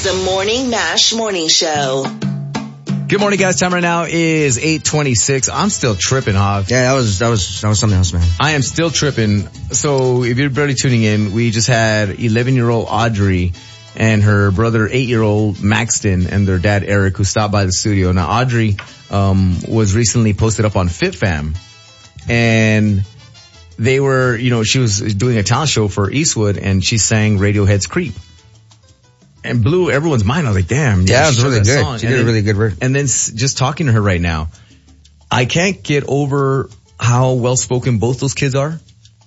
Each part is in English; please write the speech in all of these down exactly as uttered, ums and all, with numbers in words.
the Morning Mash Morning Show. Good morning, guys. Time right now is eight twenty-six. I'm still tripping, Hog. Yeah, that was, that was, that was something else, man. I am still tripping. So if you're barely tuning in, we just had eleven-year-old Audrey and her brother, eight-year-old Maxton, and their dad, Eric, who stopped by the studio. Now, Audrey, um, was recently posted up on FitFam, and they were, you know, she was doing a talent show for Eastwood, and she sang Radiohead's Creep. And blew everyone's mind. I was like, damn. Yeah, it was really good. Song. She did a really good work. And then s- just talking to her right now, I can't get over how well-spoken both those kids are.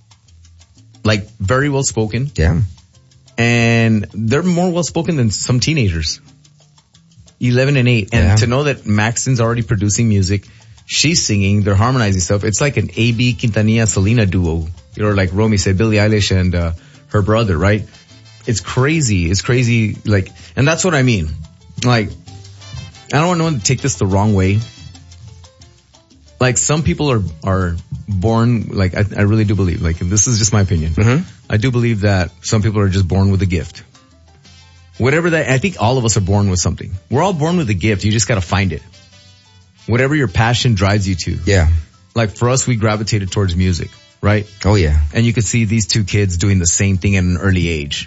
Like, very well-spoken. Yeah. And they're more well-spoken than some teenagers. eleven and eight. And yeah. to know that Maxton's already producing music, she's singing, they're harmonizing stuff. It's like an A B Quintanilla Selena duo. You know, like Romy said, Billie Eilish and uh, her brother, right? It's crazy. It's crazy. Like, and that's what I mean. Like, I don't want no one to take this the wrong way. Like, some people are, are born, like, I, I really do believe, like, this is just my opinion. Mm-hmm. I do believe that some people are just born with a gift. Whatever that, I think all of us are born with something. We're all born with a gift. You just gotta find it. Whatever your passion drives you to. Yeah. Like, for us, we gravitated towards music, right? Oh, yeah. And you could see these two kids doing the same thing at an early age.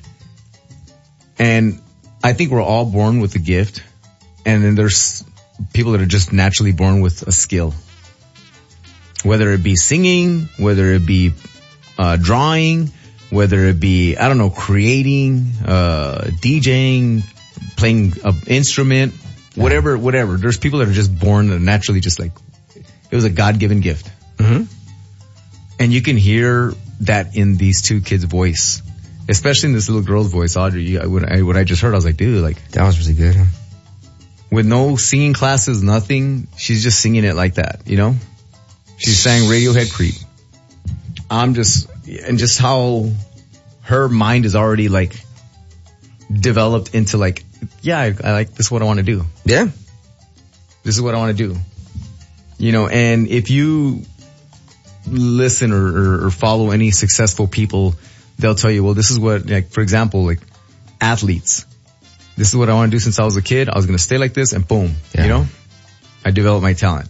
And I think we're all born with a gift. And then there's people that are just naturally born with a skill. Whether it be singing, whether it be uh drawing, whether it be, I don't know, creating, uh DJing, playing an instrument, whatever, whatever. There's people that are just born and naturally just like, it was a God-given gift. Mm-hmm. And you can hear that in these two kids' voice. Especially in this little girl's voice, Audrey. When I, what I just heard, I was like, dude, like. That was really good, huh? With no singing classes, nothing. She's just singing it like that, you know? She sang Radiohead Creep. I'm just, and just how her mind is already like developed into like, yeah, I, I like, this is what I want to do. Yeah. This is what I want to do. You know, and if you listen or, or, or follow any successful people, they'll tell you, well, this is what, like, for example, like athletes. This is what I want to do since I was a kid. I was going to stay like this and boom, yeah. You know, I developed my talent.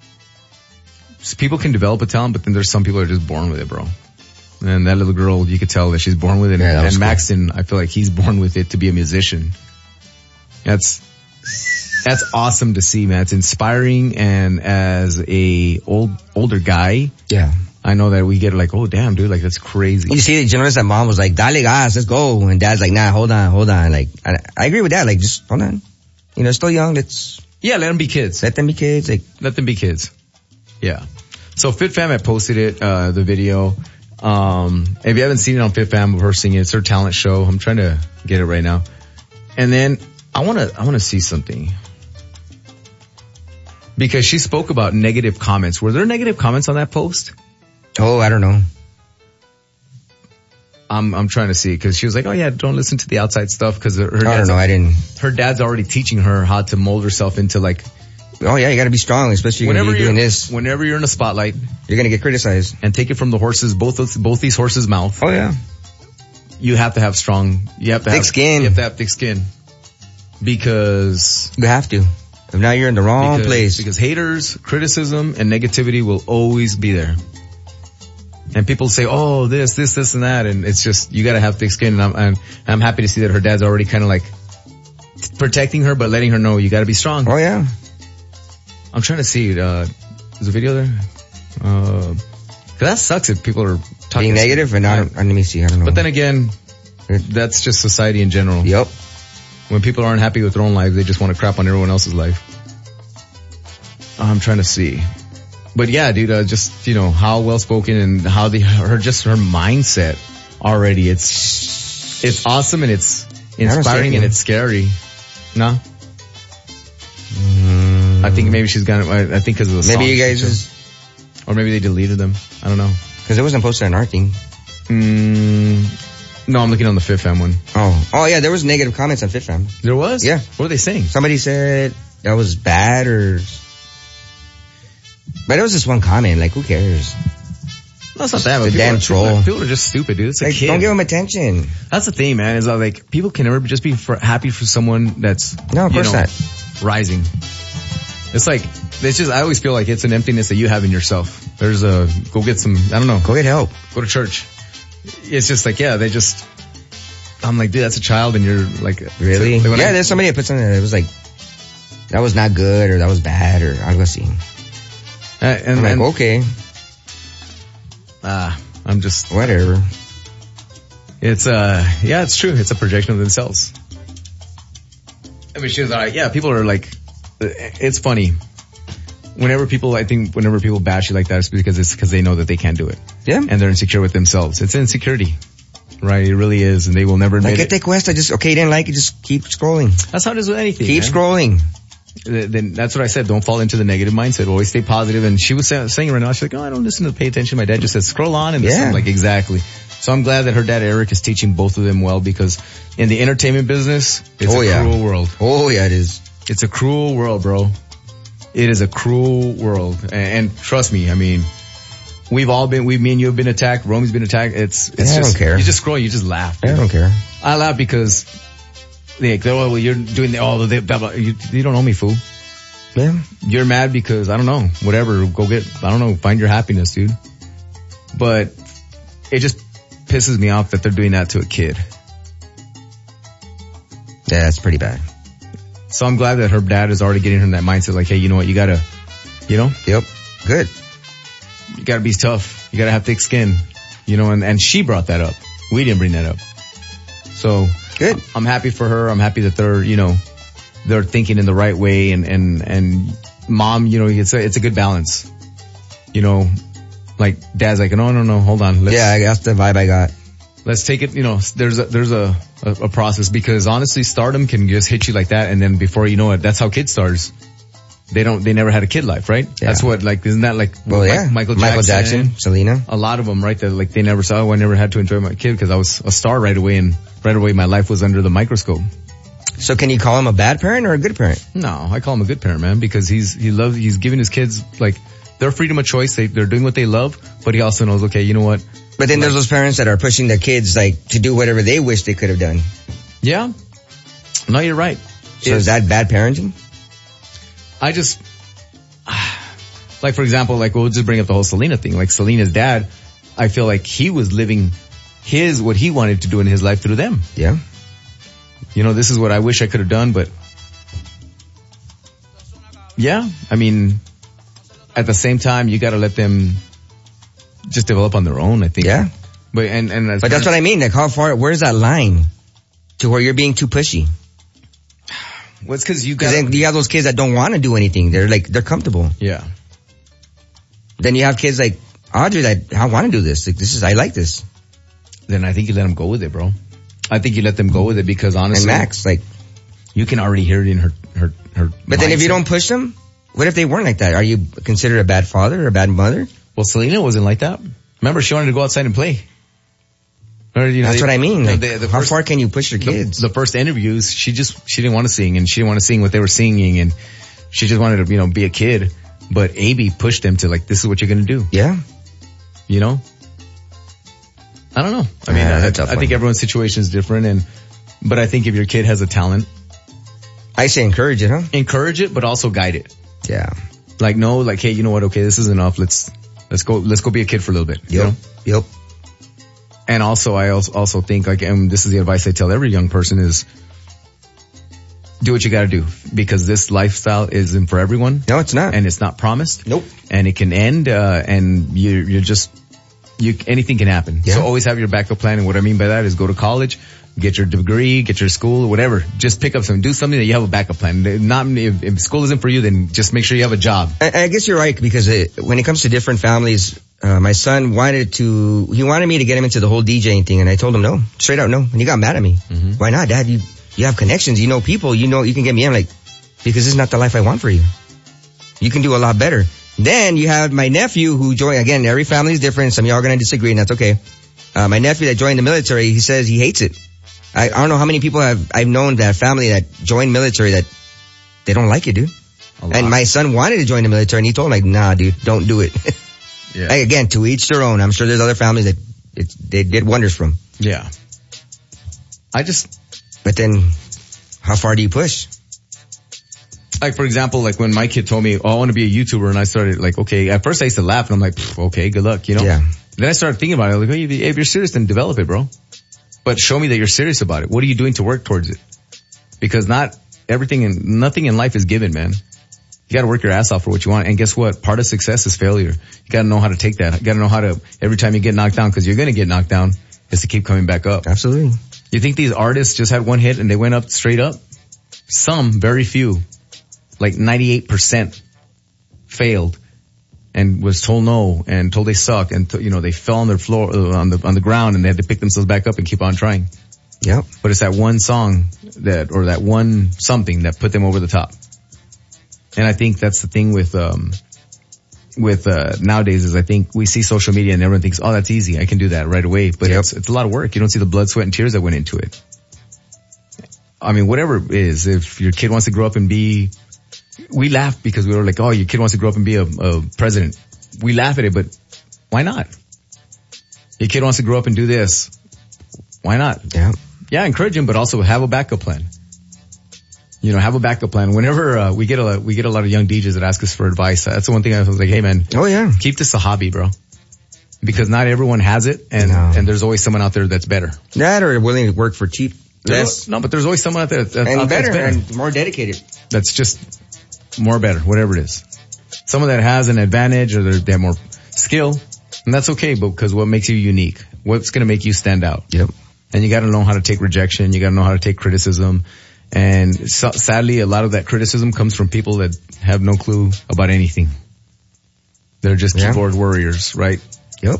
So people can develop a talent, but then there's some people that are just born with it, bro. And that little girl, you could tell that she's born with it. Yeah, and cool. Maxton, I feel like he's born with it to be a musician. That's, that's awesome to see, man. It's inspiring. And as a old, older guy. Yeah. I know that we get like, oh damn, dude, like that's crazy. You see, you notice that mom was like, dale gas, let's go. And dad's like, nah, hold on, hold on. Like, I, I agree with that. Like, just hold on. You know, still young. Let's. Yeah, let them be kids. Let them be kids. Like, let them be kids. Yeah. So FitFam had posted it, uh, the video. Um, if you haven't seen it on FitFam of her singing, it's her talent show. I'm trying to get it right now. And then I want to, I want to see something. Because she spoke about negative comments. Were there negative comments on that post? Oh, I don't know. I'm I'm trying to see because she was like, oh yeah, don't listen to the outside stuff because her. I don't know. I didn't. Her dad's already teaching her how to mold herself into like. Oh yeah, you got to be strong, especially when you're doing this. Whenever you're in the spotlight, you're gonna get criticized. And take it from the horses, both those, both these horses' mouth. Oh yeah. You have to have strong. You have to thick have skin. You have to have thick skin because you have to. If not, you're in the wrong because, place. Because haters, criticism, and negativity will always be there. And people say, oh, this, this, this, and that. And it's just, you gotta have thick skin. And I'm, I'm, I'm happy to see that her dad's already kind of like protecting her, but letting her know you gotta be strong. Oh, yeah. I'm trying to see, uh, is a video there? Uh, cause that sucks if people are talking. Being negative and not, let me see, I don't know. But then again, that's just society in general. Yep. When people aren't happy with their own lives, they just want to crap on everyone else's life. I'm trying to see. But yeah, dude, uh, just, you know, how well spoken and how the, her, just her mindset already. It's, it's awesome and it's inspiring and it's scary. No? Mm. I think maybe she's gonna, I think cause of the Maybe you guys just, or maybe they deleted them. I don't know. Cause it wasn't posted on our thing. Mm, no, I'm looking on the FitFam one. Oh. Oh yeah, there was negative comments on FitFam. There was? Yeah. What were they saying? Somebody said that was bad or, but it was just one comment, like who cares? That's not that. The People damn are, troll. People are, people are just stupid, dude. It's a Like, kid. don't give him attention. That's the thing, man. Is that, like, people can never just be for, happy for someone that's No, of you course know, not. rising. It's like it's just. I always feel like it's an emptiness that you have in yourself. There's a go get some. I don't know. Go get help. Go to church. It's just like yeah, they just. I'm like, dude, that's a child, and you're like, Really? like when yeah, I- there's somebody that put something that was like, that was not good or that was bad or algo así. Uh, and I'm like, and, okay, ah, I'm just. whatever. It's uh, yeah, it's true. It's a projection of themselves. I mean, she's like, yeah, people are like, it's funny. Whenever people, I think, whenever people bash you like that, it's because it's because they know that they can't do it. Yeah. And they're insecure with themselves. It's insecurity. Right? It really is. And they will never admit Like, it. ¿qué te cuesta? Just, okay, you didn't like it, just keep scrolling. That's how it is with anything. Keep man. scrolling. Th- Then that's what I said. Don't fall into the negative mindset. Always stay positive. And she was say- saying right now, she's like, oh, I don't listen to pay attention. My dad just says, scroll on. And this Yeah. I'm like, exactly. So I'm glad that her dad, Eric, is teaching both of them well because in the entertainment business, it's Oh, a yeah. cruel world. Oh, yeah, it is. It's a cruel world, bro. It is a cruel world. And, and trust me, I mean, we've all been, we, me and you have been attacked. Romy's been attacked. It's, it's Yeah, I just, don't care. you just scroll, you just laugh. I don't care. I laugh because, like, oh, well, you're doing the, oh, the, blah, blah. You, you don't know me, fool. Yeah. You're mad because, I don't know, whatever, go get, I don't know, find your happiness, dude. But it just pisses me off that they're doing that to a kid. Yeah, that's pretty bad. So I'm glad that her dad is already getting her in that mindset, like, hey, you know what, you gotta, you know, Yep. Good. you gotta be tough. You gotta have thick skin. You know, and, and she brought that up. We didn't bring that up. So Good. I'm happy for her. I'm happy that they're, you know, they're thinking in the right way and, and, and mom, you know, it's a, it's a good balance. You know, like dad's like, no, no, no, hold on. Let's, Yeah, that's the vibe I got. let's take it, you know, there's a, there's a, a, a process because honestly stardom can just hit you like that. And then before you know it, that's how kid stars. They don't, they never had a kid life, right? Yeah. That's what, like, isn't that like, Well, Mi- yeah. Michael Jackson? Michael Jackson, Selena. A lot of them, right? That like they never saw. Oh, I never had to enjoy my kid because I was a star right away, and right away my life was under the microscope. So can you call him a bad parent or a good parent? No, I call him a good parent, man, because he's he loves he's giving his kids like their freedom of choice. They they're doing what they love, but he also knows, okay, you know what? But then there's those parents that are pushing their kids like to do whatever they wish they could have done. Yeah, no, you're right. So It's- is that bad parenting? I just like, for example, like we'll just bring up the whole Selena thing. Like Selena's dad, I feel like he was living his what he wanted to do in his life through them. Yeah. You know, this is what I wish I could have done, but yeah, I mean, at the same time, you got to let them just develop on their own, I think. Yeah. But and and as But that's what I mean. Like how far, where's that line to where you're being too pushy? Well, it's because you Cause got then you have those kids that don't want to do anything. They're like, they're comfortable. yeah. Then you have kids like Audrey that, I want to do this. Like this is, I like this. Then I think you let them go with it, bro. I think you let them go with it because And honestly, Max, like, you can already hear it in her her her. but then if you mindset. don't push them, what if they weren't like that? Are you considered a bad father or a bad mother? Well, Selena wasn't like that. Remember, she wanted to go outside and play. Or, you know, That's they- what I mean. Like, the- the how first- far can you push your the, kids? the first interviews, she just, she didn't want to sing and she didn't want to sing what they were singing and she just wanted to, you know, be a kid. But A B pushed them to like, this is what you're going to do. Yeah. You know? I don't know. I mean, Yeah, I, that's a tough I think one. everyone's situation is different and, but I think if your kid has a talent, I say encourage it, huh? encourage it, but also guide it. Yeah. Like, no, like, hey, you know what? Okay, this is enough. Let's, let's go, let's go be a kid for a little bit. You Yep. know? Yep. And also, I also, also think like, and this is the advice I tell every young person is do what you gotta do because this lifestyle isn't for everyone No, it's not. and it's not promised. Nope. And it can end, uh, and you, you're just, you, anything can happen. Yeah. So always have your backup plan. And what I mean by that is go to college, get your degree, get your school, whatever. Just pick up something, do something that you have a backup plan. Not, if, if school isn't for you, then just make sure you have a job. I, I guess you're right because it, when it comes to different families, uh, my son wanted to, he wanted me to get him into the whole DJing thing and I told him no, straight out no. And he got mad at me. Mm-hmm. Why not, Dad? You, you have connections, you know people, you know, you can get me in. Like, because this is not the life I want for you. You can do a lot better. Then you have my nephew who joined, again, every family is different. Some of y'all are going to disagree and that's okay. Uh, my nephew that joined the military, he says he hates it. I, I don't know how many people have, I've known that family that joined military that they don't like it, dude. A lot. And my son wanted to join the military and he told him like, nah, dude, don't do it. Yeah. Hey, again, to each their own. I'm sure there's other families that it, they did wonders from. Yeah. I just, But then, how far do you push? like, for example, like when my kid told me, oh, I want to be a YouTuber, and I started like, okay, at first I used to laugh, and I'm like, okay, good luck, you know? Yeah. Then I started thinking about it, like, hey, if you're serious, then develop it, bro. But show me that you're serious about it. What are you doing to work towards it? Because not everything and nothing in life is given, man. You gotta work your ass off for what you want. And guess what? Part of success is failure. You gotta know how to take that. You gotta know how to, every time you get knocked down, cause you're gonna get knocked down, is to keep coming back up. Absolutely. You think these artists just had one hit and they went up straight up? Some, very few, like ninety-eight percent failed and was told no and told they suck and, t- you know, they fell on their floor, uh, on the, on the ground and they had to pick themselves back up and keep on trying. Yep. But it's that one song that, or that one something that put them over the top. And I think that's the thing with, um, with, uh, nowadays is I think we see social media and everyone thinks, oh, that's easy. I can do that right away. But yep. it's, it's a lot of work. You don't see the blood, sweat and tears that went into it. I mean, whatever it is, if your kid wants to grow up and be, we laugh because we were like, oh, your kid wants to grow up and be a, a president. We laugh at it, but why not? Your kid wants to grow up and do this. Why not? Yeah. Yeah, encourage him, but also have a backup plan. You know, have a backup plan. Whenever uh, we get a we get a lot of young D Js that ask us for advice, that's the one thing I was like, hey man, Oh yeah. keep this a hobby, bro. Because not everyone has it, and No. and there's always someone out there that's better. That or willing to work for cheap. There's- Less no, but there's always someone out there that's, and out there better, that's better. and more dedicated. That's just more better, whatever it is. Someone that has an advantage or they're- they have more skill, and that's okay, but because what makes you unique? What's going to make you stand out? Yep. And you got to know how to take rejection. You got to know how to take criticism. And so, sadly, a lot of that criticism comes from people that have no clue about anything. They're just Yeah. keyboard warriors, right? Yep.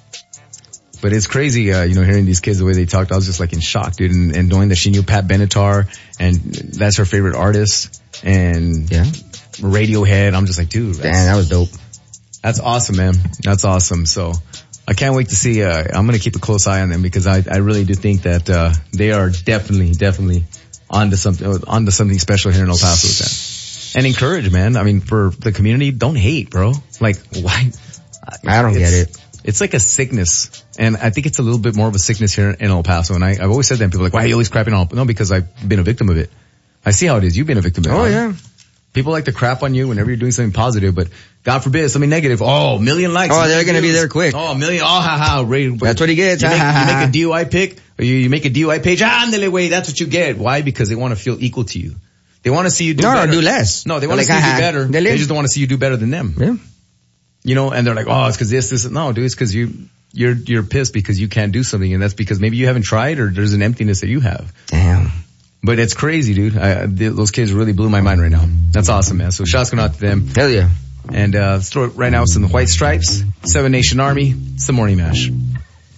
But it's crazy, uh, you know, hearing these kids the way they talked. I was just like in shock, dude. And, and knowing that she knew Pat Benatar and that's her favorite artist and Yeah. Radiohead. I'm just like, dude, that's, Damn, that was dope. that's awesome, man. That's awesome. So I can't wait to see, uh, I'm going to keep a close eye on them because I, I really do think that, uh, they are definitely, definitely onto something, onto something special here in El Paso with that. And encourage, man. I mean, for the community, don't hate, bro. Like, why? I don't It's- get it. It's like a sickness. And I think it's a little bit more of a sickness here in El Paso. And I, I've always said that, and people are like, why are you always crapping on? No, because I've been a victim of it. I see how it is. You've been a victim of it. Oh right? yeah. People like to crap on you whenever you're doing something positive, but God forbid something negative. Oh, million likes. Oh, they're gonna be views. there quick. Oh, a million. Oh, ha ha. Right, That's what he gets. You make, Ha, ha, you ha. make a D U I pick, or you, you make a D U I page. Ah, andale, way. That's what you get. Why? Because they want to feel equal to you. They want to see you do No, better. do less. No, they want to They're see like, you ha, do ha. better. They They live. just don't want to see you do better than them. Yeah. You know, and they're like, oh, it's because this, this. No, dude, it's because you, you're, you're pissed because you can't do something, and that's because maybe you haven't tried, or there's an emptiness that you have. Damn. But it's crazy, dude. I, those kids really blew my mind right now. That's awesome, man. So shots going out to them. Hell yeah. And uh, let's throw it right now. It's in the White Stripes, Seven Nation Army. It's the Morning Mash.